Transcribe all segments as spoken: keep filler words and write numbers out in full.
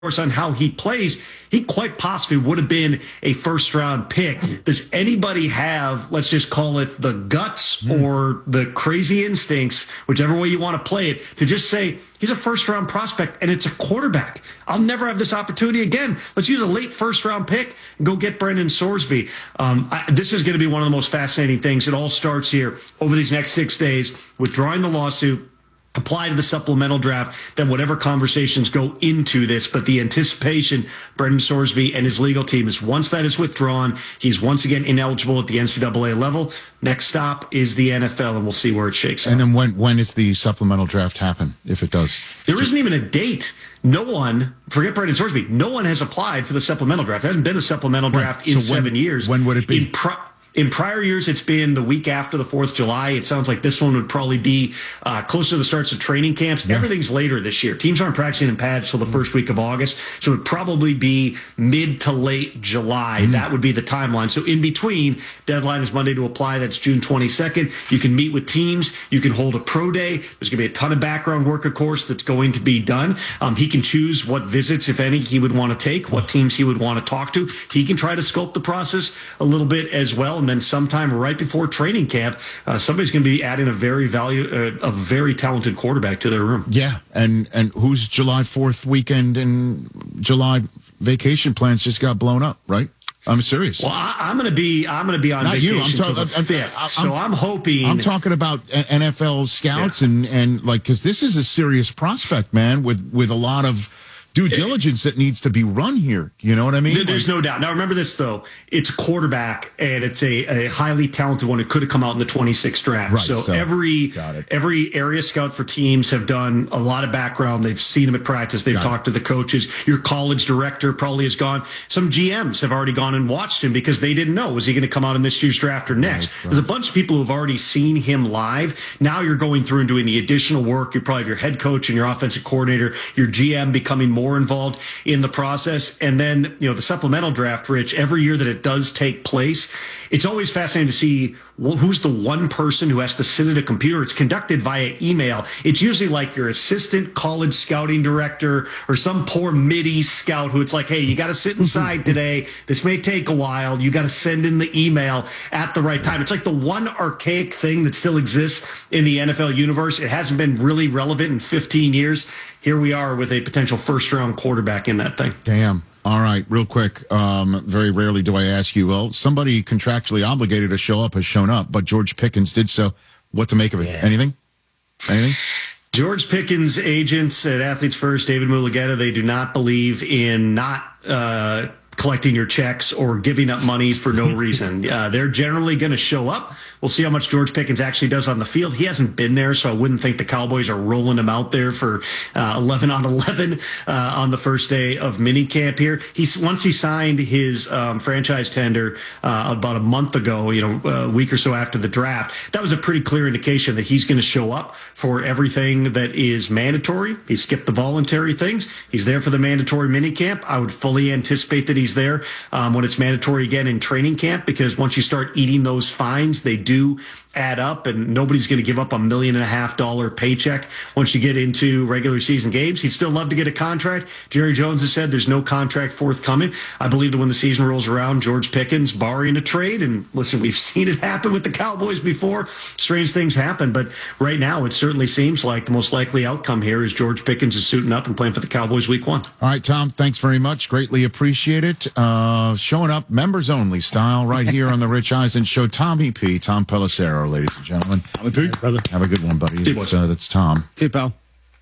course, on how he plays, he quite possibly would have been a first round pick. Does anybody have, let's just call it the guts mm. or the crazy instincts, whichever way you want to play it, to just say he's a first round prospect and it's a quarterback? I'll never have this opportunity again. Let's use a late first round pick and go get Brendan Sorsby. Um, I, this is going to be one of the most fascinating things. It all starts here over these next six days, withdrawing the lawsuit, apply to the supplemental draft, then whatever conversations go into this. But the anticipation, Brendan Sorsby and his legal team, is once that is withdrawn, he's once again ineligible at the N C double A level. Next stop is the N F L, and we'll see where it shakes out. And then when when is the supplemental draft happen, if it does? There isn't even a date. No one, forget Brendan Sorsby, no one has applied for the supplemental draft. There hasn't been a supplemental draft right. in so seven when, years. When would it be? In pro- In prior years, it's been the week after the fourth of July. It sounds like this one would probably be uh, closer to the starts of training camps. Yeah. Everything's later this year. Teams aren't practicing in pads till the first week of August, so it would probably be mid to late July. Mm. That would be the timeline. So in between, deadline is Monday to apply. That's June twenty-second. You can meet with teams. You can hold a pro day. There's going to be a ton of background work, of course, that's going to be done. Um, he can choose what visits, if any, he would want to take, what teams he would want to talk to. He can try to scope the process a little bit as well, and then sometime right before training camp, uh, somebody's going to be adding a very value, uh, a very talented quarterback to their room. Yeah, and and whose July fourth weekend and July vacation plans just got blown up, right? I'm serious. Well, I, I'm going to be I'm going to be on Not vacation you. I'm until talking, the I'm, fifth, I'm, so I'm hoping. I'm talking about N F L scouts yeah. and and like because this is a serious prospect, man, with with a lot of due diligence that needs to be run here. You know what I mean? There's like, no doubt. Now, remember this, though. It's a quarterback, and it's a, a highly talented one. It could have come out in the twenty-sixth draft. Right, so, so every every area scout for teams have done a lot of background. They've seen him at practice. They've got talked it. to the coaches. Your college director probably has gone. Some G Ms have already gone and watched him because they didn't know. Was he going to come out in this year's draft or next? Right, right. There's a bunch of people who have already seen him live. Now you're going through and doing the additional work. You probably have your head coach and your offensive coordinator, your G M becoming more involved in the process. And then, you know, the supplemental draft, Rich, every year that it does take place, it's always fascinating to see who's the one person who has to sit at a computer. It's conducted via email. It's usually like your assistant college scouting director or some poor midi scout who it's like, hey, you got to sit inside today. This may take a while. You got to send in the email at the right time. It's like the one archaic thing that still exists in the N F L universe. It hasn't been really relevant in fifteen years. Here we are with a potential first-round quarterback in that thing. Damn. All right, real quick. Um, very rarely do I ask you, well, somebody contractually obligated to show up has shown up, but George Pickens did so. What to make of it? Yeah. Anything? Anything? George Pickens' agents at Athletes First, David Mulugeta, they do not believe in not uh, collecting your checks or giving up money for no reason. Uh, they're generally going to show up. We'll see how much George Pickens actually does on the field. He hasn't been there, so I wouldn't think the Cowboys are rolling him out there for uh, eleven on eleven uh, on the first day of minicamp here. He's once he signed his um, franchise tender uh, about a month ago, you know, a week or so after the draft. That was a pretty clear indication that he's going to show up for everything that is mandatory. He skipped the voluntary things. He's there for the mandatory minicamp. I would fully anticipate that he's there um, when it's mandatory again in training camp, because once you start eating those fines, they do do add up, and nobody's going to give up a million and a half dollar paycheck once you get into regular season games. He'd still love to get a contract. Jerry Jones has said there's no contract forthcoming. I believe that when the season rolls around, George Pickens barring a trade, and listen, we've seen it happen with the Cowboys before. Strange things happen, but right now it certainly seems like the most likely outcome here is George Pickens is suiting up and playing for the Cowboys week one. All right, Tom, thanks very much. Greatly appreciate it. Uh, showing up members only style right here on the Rich Eisen Show. Tommy P, Tom Pelissero, ladies and gentlemen. Hey, brother. Have a good one, buddy. It's, uh, that's Tom. See you, pal.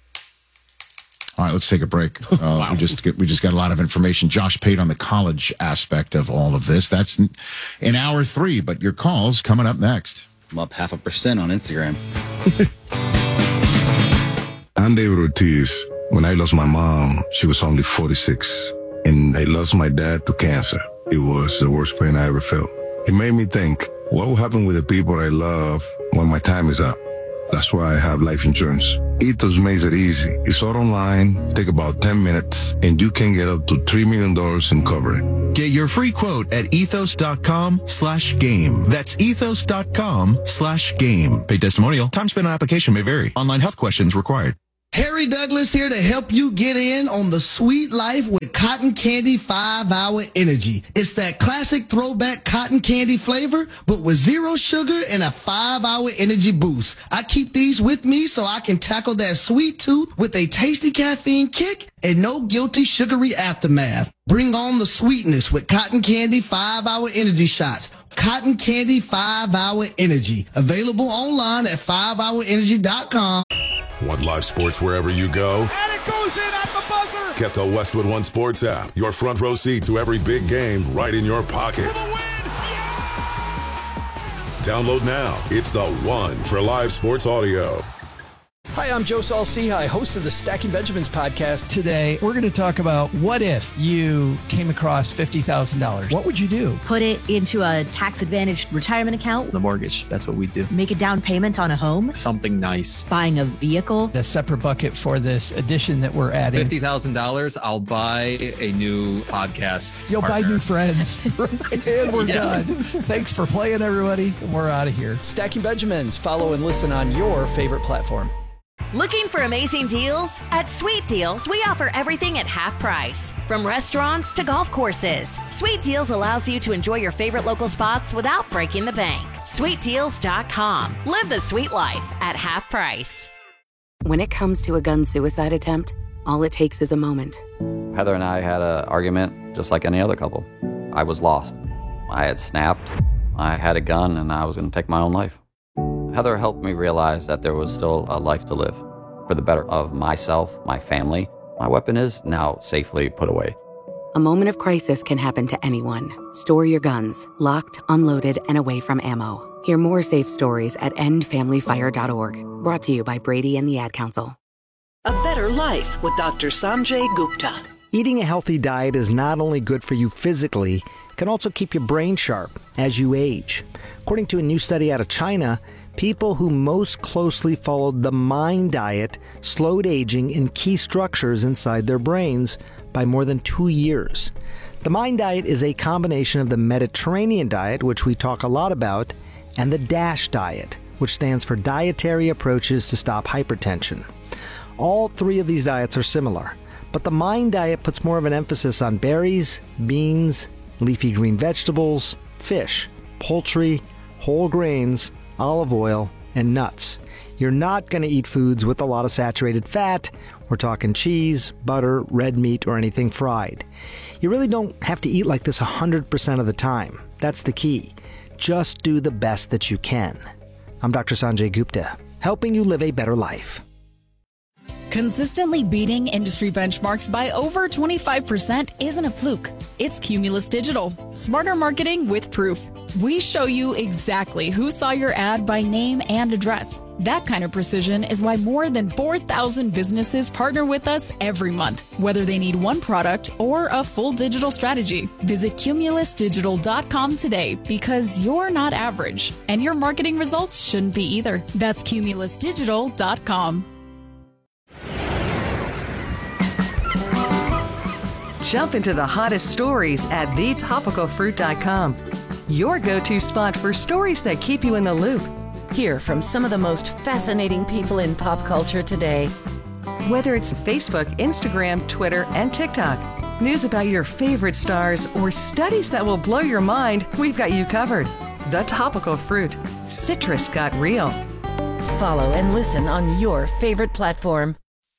All right, let's take a break. Uh, wow. We just get, we just got a lot of information. Josh paid on the college aspect of all of this. That's in, in hour three, but your calls coming up next. I'm up half a percent on Instagram. I'm David Ortiz. When I lost my mom, she was only forty-six, and I lost my dad to cancer. It was the worst pain I ever felt. It made me think, what will happen with the people I love when my time is up? That's why I have life insurance. Ethos makes it easy. It's all online, take about ten minutes, and you can get up to three million dollars in coverage. Get your free quote at ethos.com slash game. That's ethos.com slash game. Paid testimonial. Time spent on application may vary. Online health questions required. Harry Douglas here to help you get in on the sweet life with Cotton Candy five hour Energy. It's that classic throwback cotton candy flavor, but with zero sugar and a five hour energy boost. I keep these with me so I can tackle that sweet tooth with a tasty caffeine kick and no guilty sugary aftermath. Bring on the sweetness with Cotton Candy five hour Energy shots. Cotton Candy five hour Energy. Available online at five hour energy dot com. Want live sports wherever you go? And it goes in at the buzzer! Get the Westwood One Sports app. Your front row seat to every big game right in your pocket. For the win! Yeah! Download now. It's the one for live sports audio. Hi, I'm Joe Saul-Sehy, host of the Stacking Benjamins podcast. Today, we're going to talk about what if you came across fifty thousand dollars. What would you do? Put it into a tax-advantaged retirement account. The mortgage, that's what we do. Make a down payment on a home. Something nice. Buying a vehicle. A separate bucket for this addition that we're adding. fifty thousand dollars, I'll buy a new podcast You'll partner. buy new friends. And we're yeah. done. Thanks for playing, everybody. We're out of here. Stacking Benjamins. Follow and listen on your favorite platform. Looking for amazing deals? At Sweet Deals, we offer everything at half price. From restaurants to golf courses, Sweet Deals allows you to enjoy your favorite local spots without breaking the bank. sweet deals dot com. Live the sweet life at half price. When it comes to a gun suicide attempt, all it takes is a moment. Heather and I had an argument just like any other couple. I was lost. I had snapped. I had a gun and I was going to take my own life. Heather helped me realize that there was still a life to live for the better of myself, my family. My weapon is now safely put away. A moment of crisis can happen to anyone. Store your guns, locked, unloaded, and away from ammo. Hear more safe stories at end family fire dot org. Brought to you by Brady and the Ad Council. A better life with Doctor Sanjay Gupta. Eating a healthy diet is not only good for you physically, it can also keep your brain sharp as you age. According to a new study out of China, people who most closely followed the MIND diet slowed aging in key structures inside their brains by more than two years. The MIND diet is a combination of the Mediterranean diet, which we talk a lot about, and the DASH diet, which stands for Dietary Approaches to Stop Hypertension. All three of these diets are similar, but the MIND diet puts more of an emphasis on berries, beans, leafy green vegetables, fish, poultry, whole grains, olive oil, and nuts. You're not going to eat foods with a lot of saturated fat. We're talking cheese, butter, red meat, or anything fried. You really don't have to eat like this one hundred percent of the time. That's the key. Just do the best that you can. I'm Doctor Sanjay Gupta, helping you live a better life. Consistently beating industry benchmarks by over twenty-five percent isn't a fluke. It's Cumulus Digital. Smarter marketing with proof. We show you exactly who saw your ad by name and address. That kind of precision is why more than four thousand businesses partner with us every month, whether they need one product or a full digital strategy. Visit cumulus digital dot com today because you're not average, and your marketing results shouldn't be either. That's cumulus digital dot com. Jump into the hottest stories at the topical fruit dot com. Your go-to spot for stories that keep you in the loop. Hear from some of the most fascinating people in pop culture today. Whether it's Facebook, Instagram, Twitter, and TikTok, news about your favorite stars, or studies that will blow your mind, we've got you covered. The Topical Fruit. Citrus got real. Follow and listen on your favorite platform.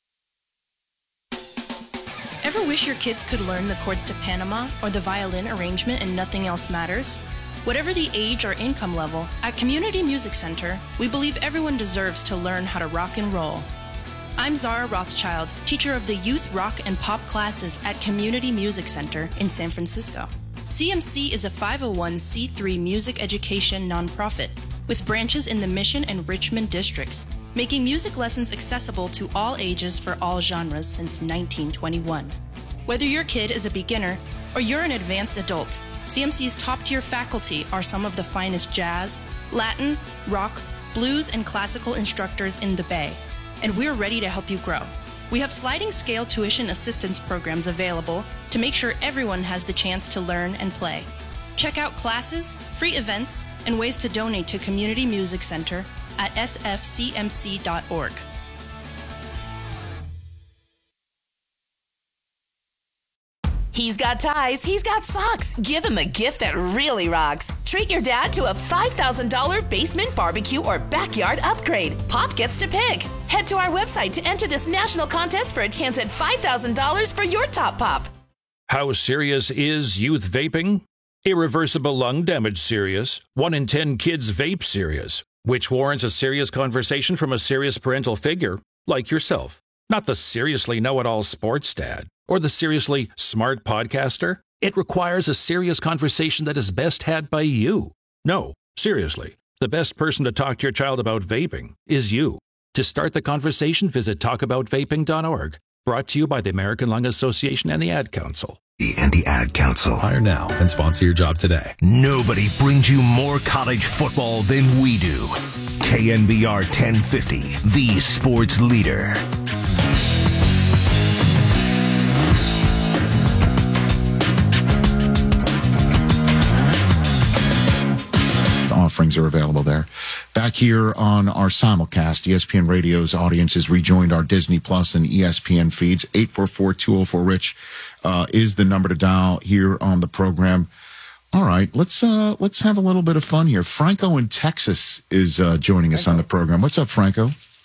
Ever wish your kids could learn the chords to Panama or the violin arrangement and nothing else matters? Whatever the age or income level, at Community Music Center, we believe everyone deserves to learn how to rock and roll. I'm Zara Rothschild, teacher of the youth rock and pop classes at Community Music Center in San Francisco. C M C is a five oh one c three music education nonprofit with branches in the Mission and Richmond districts, making music lessons accessible to all ages for all genres since nineteen twenty-one. Whether your kid is a beginner or you're an advanced adult, C M C's top-tier faculty are some of the finest jazz, Latin, rock, blues, and classical instructors in the Bay, and we're ready to help you grow. We have sliding scale tuition assistance programs available to make sure everyone has the chance to learn and play. Check out classes, free events, and ways to donate to Community Music Center at s f c m c dot org. He's got ties, he's got socks. Give him a gift that really rocks. Treat your dad to a five thousand dollars basement barbecue or backyard upgrade. Pop gets to pick. Head to our website to enter this national contest for a chance at five thousand dollars for your top pop. How serious is youth vaping? Irreversible lung damage serious. One in ten kids vape serious, which warrants a serious conversation from a serious parental figure like yourself. Not the seriously know-it-all sports dad or the seriously smart podcaster. It requires a serious conversation that is best had by you. No, seriously, the best person to talk to your child about vaping is you. To start the conversation, visit talk about vaping dot org. Brought to you by the American Lung Association and the Ad Council. And the Ad Council. Hire now and sponsor your job today. Nobody brings you more college football than we do. K N B R ten fifty, the sports leader. Offerings are available there. Back here on our simulcast, E S P N Radio's audience has rejoined our Disney Plus and E S P N feeds. eight four four, two oh four, RICH uh, is the number to dial here on the program. All right, let's uh, let's have a little bit of fun here. Franco in Texas is uh, joining us on the program. What's up, Franco?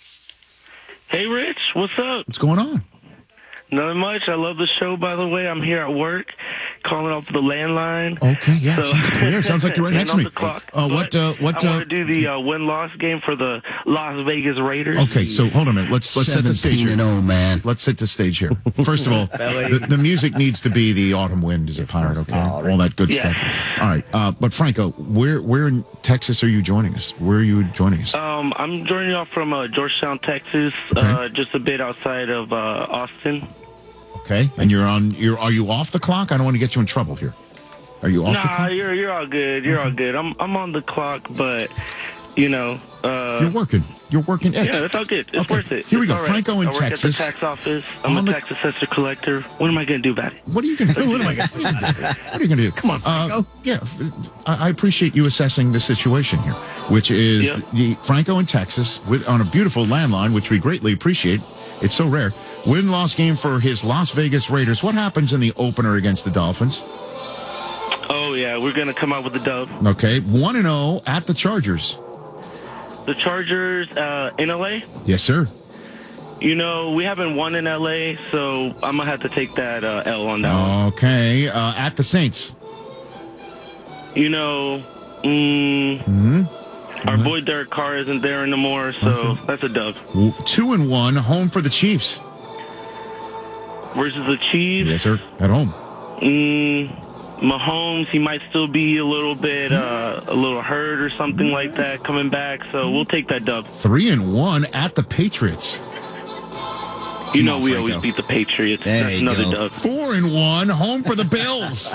Hey, Rich. What's up? What's going on? Nothing much. I love the show, by the way. I'm here at work, calling off the landline. Okay, yeah, so, sounds clear. Sounds like you're right next to me. Uh, what? Uh, what? I Uh, want to do the uh, win-loss game for the Las Vegas Raiders. okay, so hold on a minute. Let's let's set the stage here. oh, man. Let's set the stage here. First of all, the, the music needs to be the Autumn Wind is a pirate. Okay, all that good Yeah. stuff. All right, uh, but Franco, where where in Texas are you joining us? Where are you joining us? Um, I'm joining you off from uh, Georgetown, Texas, uh, just a bit outside of uh, Austin. Okay, and you're on. You're are you off the clock? I don't want to get you in trouble here. Are you off nah, the clock? you're you're all good. You're all good. I'm I'm on the clock, but you know. Uh, You're working. You're working. Yeah, it's all good. It's Okay, worth it. here we It's go. all right. Franco in I work Texas. at the tax office. I'm On a the- tax assessor collector. What am I going to do about it? What are you going to do? What am I going to do? What are you going to do? Come on, Franco. Uh, yeah, I I appreciate you assessing the situation here, which is Yeah. the Franco in Texas with on a beautiful landline, which we greatly appreciate. It's so rare. Win-loss game for his Las Vegas Raiders. What happens in the opener against the Dolphins? Oh, yeah, we're going to come out with a dub. Okay, one and zero at the Chargers. The Chargers uh, in L A? Yes, sir. You know, we haven't won in L A, so I'm going to have to take that uh, L on that one. Okay, uh, at the Saints. You know, mm, Mm-hmm. our boy Derek Carr isn't there anymore, so that's a dub. Two and one, home for the Chiefs. Versus the Chiefs. Yes, sir. At home. Mm, Mahomes, he might still be a little bit, uh, a little hurt or something like that coming back, so we'll take that dub. Three and one at the Patriots. You know we always beat the Patriots. That's another dub. Four and one, home for the Bills.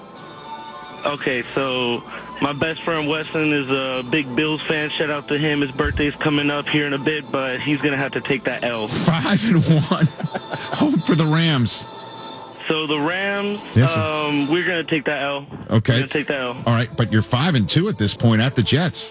Okay, so my best friend Weston is a big Bills fan. Shout out to him. His birthday's coming up here in a bit, but he's going to have to take that L. Five and one, home for the Rams. So the Rams, Yes, sir. um, we're going to take that L. Okay. We're going to take that L. All right, but you're five and two at this point at the Jets.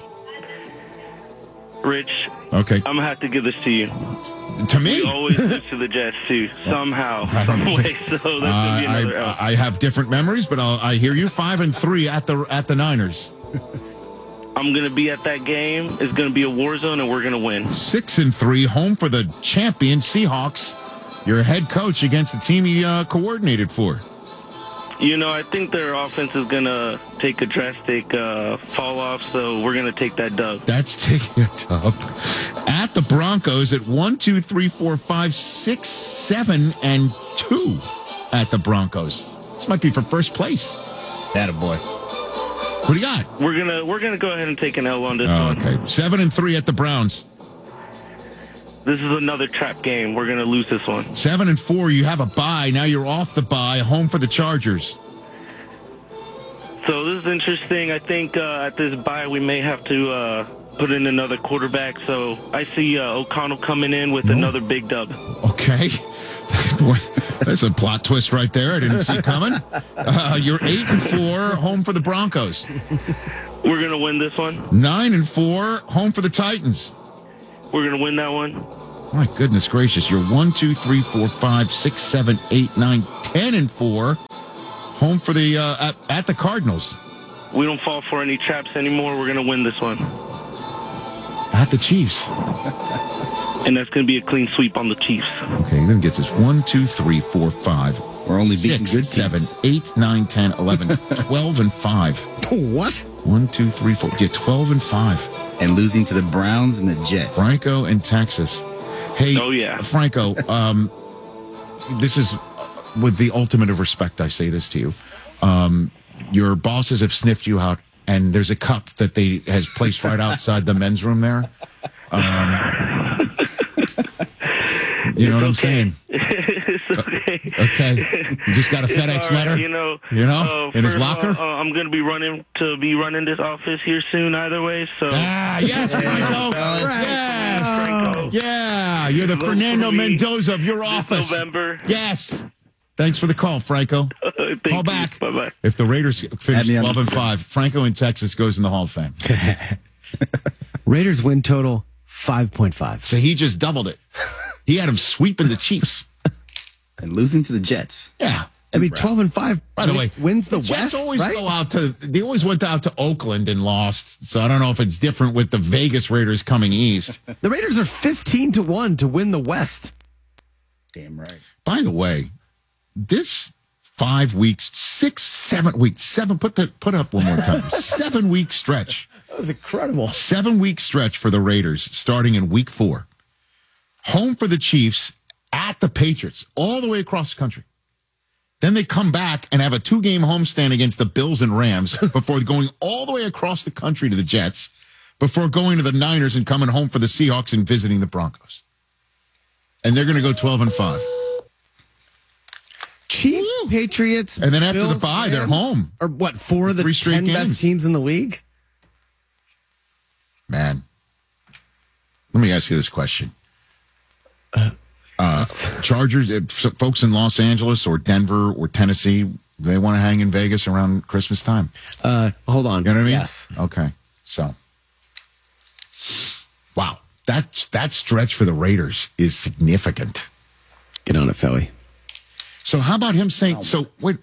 Rich, Okay. I'm going to have to give this to you. To me? We always lose to the Jets, too, somehow, some way. So that's going to be Uh, another L. I, I have different memories, but I'll, I hear you. Five and three at the at the Niners. I'm going to be at that game. It's going to be a war zone, and we're going to win. Six and three, home for the champion Seahawks. Your head coach against the team he uh, coordinated for. You know, I think their offense is going to take a drastic uh, fall off, so we're going to take that dub. That's taking a dub. At the Broncos at one, two, three, four, five, six, seven, and two at the Broncos. This might be for first place. Attaboy. What do you got? We're gonna we're gonna go ahead and take an L on this Oh, one. okay. Seven and three at the Browns. This is another trap game. We're gonna lose this one. Seven and four. You have a bye. Now you're off the bye. Home for the Chargers. So this is interesting. I think uh, at this bye we may have to uh, put in another quarterback. So I see uh, O'Connell coming in with another big dub. Okay. Boy, that's a plot twist right there. I didn't see coming. Uh, you're eight and four. Home for the Broncos. We're gonna win this one. Nine and four. Home for the Titans. We're gonna win that one. My goodness gracious. You're one, two, three, four, five, six, seven, eight, nine, ten and four. Home for the uh, at, at the Cardinals. We don't fall for any traps anymore. We're going to win this one. At the Chiefs. And that's going to be a clean sweep on the Chiefs. Okay, then gets us one, two, three, four, five. We're only beating six, good seven, teams. eight, nine, ten, eleven, twelve, and five. What? One, two, three, four. Yeah, twelve and five. And losing to the Browns and the Jets. Franco and Texas. Hey, oh, yeah. Franco, um, this is with the ultimate of respect, I say this to you. Um, your bosses have sniffed you out, and there's a cup that they has placed right outside the men's room there. Um, you know what I'm saying? It's okay. Okay. You just got a FedEx right, letter? You know, you know uh, in his for, locker? Uh, uh, I'm going to be running to be running this office here soon either way. So. Ah, yes, Franco. Yes. Yeah, you're the Vote Fernando for me Mendoza of your this office. November. Yes. Thanks for the call, Franco. Thank call you. back. Bye-bye. If the Raiders finish Add me on twelve the and phone. five, Franco in Texas goes in the Hall of Fame. Raiders win total five point five. So he just doubled it. He had him sweeping the Chiefs. And losing to the Jets. Yeah. I mean, twelve and five. By the way, wins the, the Jets West. always right? go out to. They always went out to Oakland and lost. So I don't know if it's different with the Vegas Raiders coming east. The Raiders are fifteen to one to win the West. Damn right. By the way, this five weeks, six, seven weeks, seven. Put that. Put up one more time. Seven week stretch. That was incredible. Seven week stretch for the Raiders, starting in week four. Home for the Chiefs, at the Patriots, all the way across the country. Then they come back and have a two-game homestand against the Bills and Rams before going all the way across the country to the Jets, before going to the Niners and coming home for the Seahawks and visiting the Broncos. And they're going to go twelve and five. Chiefs, Patriots, and then after Bills, the bye, they're Rams, home. Or what? Four of the Three straight ten games. best teams in the league. Man, let me ask you this question. Uh, Chargers, uh, folks in Los Angeles or Denver or Tennessee, they want to hang in Vegas around Christmas time. Uh, hold on. You know what I mean? Yes. Okay. So, wow. That, that stretch for the Raiders is significant. Get on it, Philly. So how about him saying, so wait,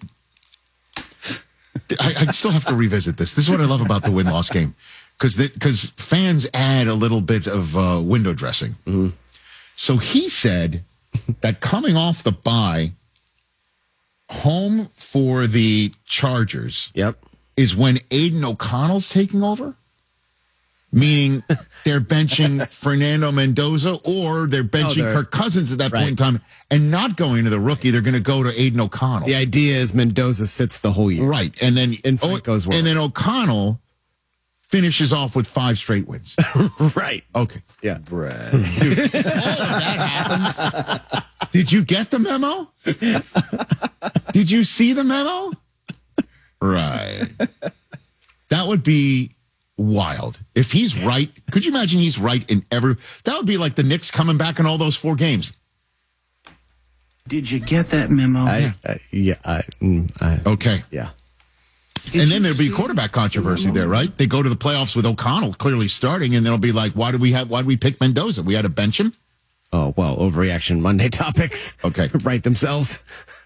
I, I still have to revisit this. This is what I love about the win-loss game. Because because fans add a little bit of uh, window dressing. Mm-hmm. So he said that coming off the bye, home for the Chargers yep. is when Aiden O'Connell's taking over? Meaning they're benching Fernando Mendoza or they're benching Oh, they're- Kirk Cousins at that right. point in time and not going to the rookie. They're going to go to Aiden O'Connell. The idea is Mendoza sits the whole year. Right. And then, In Franco's world. and then O'Connell finishes off with five straight wins. Right. Okay. Yeah. Right. Dude, all of that happens. Did you get the memo? Did you see the memo? Right. That would be wild. If he's right, could you imagine he's right in every... That would be like the Knicks coming back in all those four games. Did you get that memo? I, I, yeah. I, mm, I, Okay. yeah. And then there'd be quarterback controversy there, right? They go to the playoffs with O'Connell clearly starting, and they'll be like, why did we have, why did we pick Mendoza? We had to bench him? Oh, well, overreaction Monday topics. Okay. Write themselves.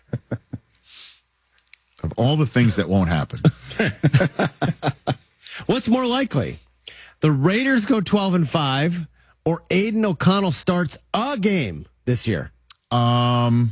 Of all the things that won't happen. What's more likely? The Raiders go twelve and five or Aiden O'Connell starts a game this year? Um,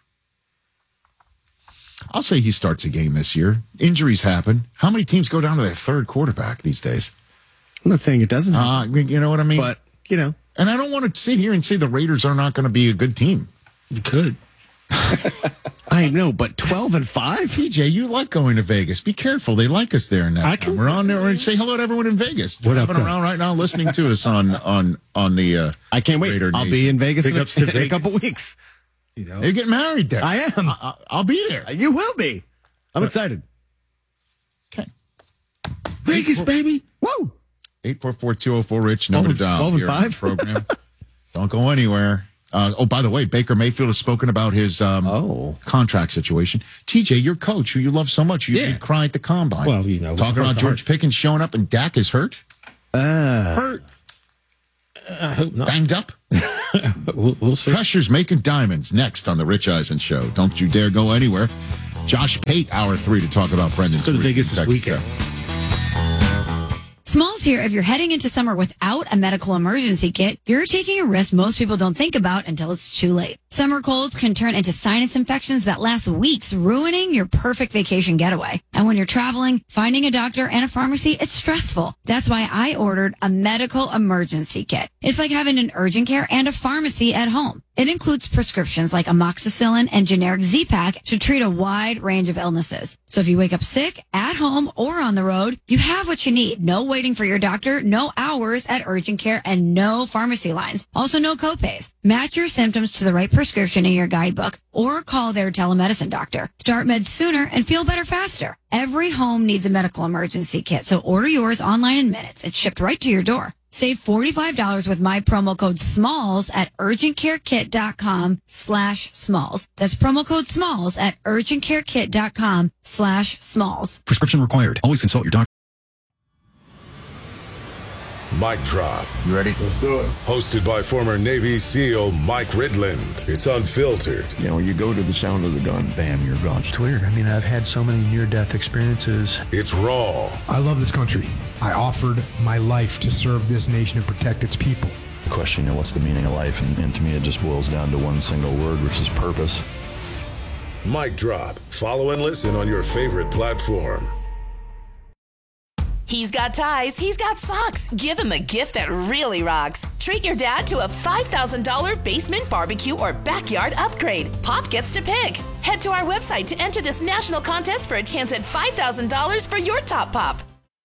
I'll say he starts a game this year. Injuries happen. How many teams go down to their third quarterback these days? I'm not saying it doesn't. Uh, you know what I mean? But, you know. And I don't want to sit here and say the Raiders are not going to be a good team. You could. I know, but twelve and five? T J, you like going to Vegas. Be careful. They like us there. Now. We're on there and say hello to everyone in Vegas. What up, Driving though? around right now listening to us on on on the uh, I can't wait. Raider I'll Nation. be in Vegas in a, ups to in a Vegas. couple weeks. You know? You're getting married there. I am. I, I'll be there. You will be. I'm excited. Okay. Vegas, baby. Woo. eight four four, two oh four, Rich. Number to dial. twelve and here on the five? program. Don't go anywhere. Uh, oh, by the way, Baker Mayfield has spoken about his um, oh. contract situation. T J, your coach, who you love so much, you Yeah. did cry at the combine. Well, you know, talking heart about to George heart. Pickens showing up and Dak is hurt, Uh, Hurt. I hope not. banged up. we'll, we'll see. Pressure's making diamonds. Next on the Rich Eisen Show. Don't you dare go anywhere. Josh Pate, hour three, to talk about Brendan's Let's go to Vegas this weekend. Smalls here. If you're heading into summer without a medical emergency kit, you're taking a risk most people don't think about until it's too late. Summer colds can turn into sinus infections that last weeks, ruining your perfect vacation getaway. And when you're traveling, finding a doctor and a pharmacy, it's stressful. That's why I ordered a medical emergency kit. It's like having an urgent care and a pharmacy at home. It includes prescriptions like amoxicillin and generic Z-Pak to treat a wide range of illnesses. So if you wake up sick, at home, or on the road, you have what you need. No waiting for your doctor, no hours at urgent care, and no pharmacy lines. Also, no copays. Match your symptoms to the right prescription in your guidebook or call their telemedicine doctor. Start meds sooner and feel better faster. Every home needs a medical emergency kit, so order yours online in minutes. It's shipped right to your door. Save forty-five dollars with my promo code SMALLS at urgentcarekit.com slash SMALLS. That's promo code SMALLS at urgentcarekit.com slash SMALLS. Prescription required. Always consult your doctor. Mic Drop. You ready? Let's do it. Hosted by former Navy SEAL Mike Ridland. It's unfiltered. You know, you go to the sound of the gun, bam, you're gone. It's weird. I mean, I've had so many near-death experiences. It's raw. I love this country. I offered my life to serve this nation and protect its people. The question, you know, what's the meaning of life? And, and to me, it just boils down to one single word, which is purpose. Mic Drop. Follow and listen on your favorite platform. He's got ties, he's got socks. Give him a gift that really rocks. Treat your dad to a five thousand dollars basement barbecue or backyard upgrade. Pop gets to pick. Head to our website to enter this national contest for a chance at five thousand dollars for your top pop.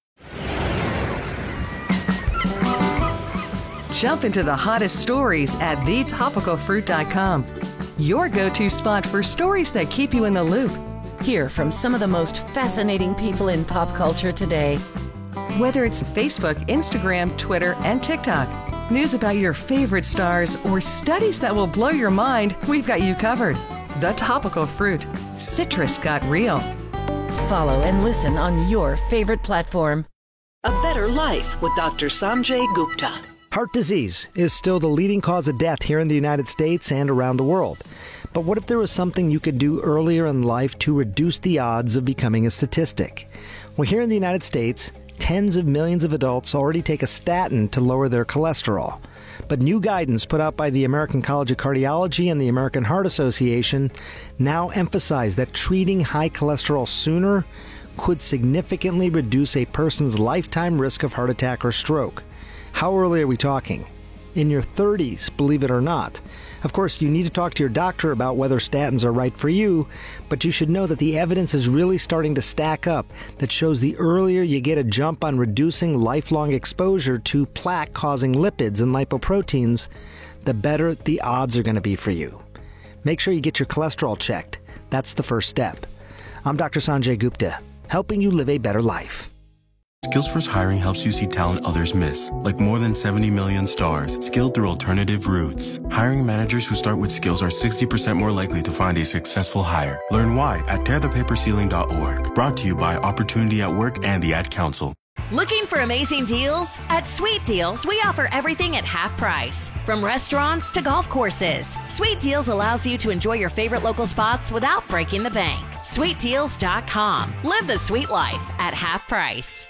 Jump into the hottest stories at the topical fruit dot com. Your go-to spot for stories that keep you in the loop. Hear from some of the most fascinating people in pop culture today. Whether it's Facebook, Instagram, Twitter, and TikTok, news about your favorite stars, or studies that will blow your mind, we've got you covered. The Topical Fruit. Citrus got real. Follow and listen on your favorite platform. A Better Life with Doctor Sanjay Gupta. Heart disease is still the leading cause of death here in the United States and around the world. But what if there was something you could do earlier in life to reduce the odds of becoming a statistic? Well, here in the United States, tens of millions of adults already take a statin to lower their cholesterol. But new guidance put out by the American College of Cardiology and the American Heart Association now emphasize that treating high cholesterol sooner could significantly reduce a person's lifetime risk of heart attack or stroke. How early are we talking? In your thirties, believe it or not. Of course, you need to talk to your doctor about whether statins are right for you, but you should know that the evidence is really starting to stack up that shows the earlier you get a jump on reducing lifelong exposure to plaque-causing lipids and lipoproteins, the better the odds are going to be for you. Make sure you get your cholesterol checked. That's the first step. I'm Doctor Sanjay Gupta, helping you live a better life. Skills First Hiring helps you see talent others miss, like more than seventy million stars, skilled through alternative routes. Hiring managers who start with skills are sixty percent more likely to find a successful hire. Learn why at tear the paper ceiling dot org. Brought to you by Opportunity at Work and the Ad Council. Looking for amazing deals? At Sweet Deals, we offer everything at half price. From restaurants to golf courses, Sweet Deals allows you to enjoy your favorite local spots without breaking the bank. sweet deals dot com. Live the sweet life at half price.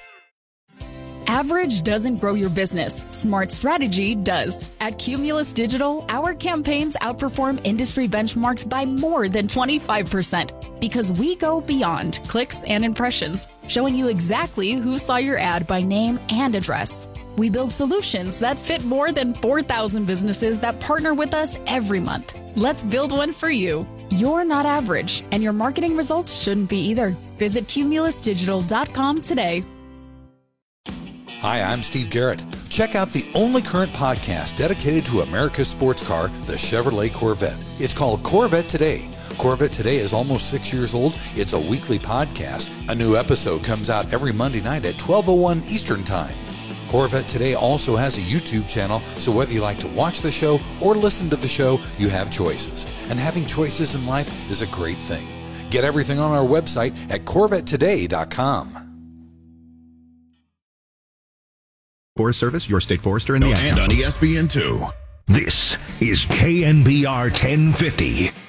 Average doesn't grow your business. Smart strategy does. At Cumulus Digital, our campaigns outperform industry benchmarks by more than twenty-five percent because we go beyond clicks and impressions, showing you exactly who saw your ad by name and address. We build solutions that fit more than four thousand businesses that partner with us every month. Let's build one for you. You're not average, and your marketing results shouldn't be either. Visit cumulus digital dot com today. Hi, I'm Steve Garrett. Check out the only current podcast dedicated to America's sports car, the Chevrolet Corvette. It's called Corvette Today. Corvette Today is almost six years old. It's a weekly podcast. A new episode comes out every Monday night at twelve oh one Eastern Time. Corvette Today also has a YouTube channel, so whether you like to watch the show or listen to the show, you have choices. And having choices in life is a great thing. Get everything on our website at corvette today dot com. Forest Service, your state forester, and the and on E S P N two. This is K N B R ten fifty.